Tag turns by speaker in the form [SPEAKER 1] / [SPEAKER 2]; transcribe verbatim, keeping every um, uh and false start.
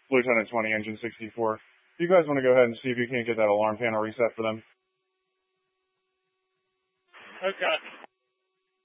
[SPEAKER 1] Lieutenant twenty, Engine sixty-four. You guys want to go ahead and see if you can't get that alarm panel reset for them?
[SPEAKER 2] Okay.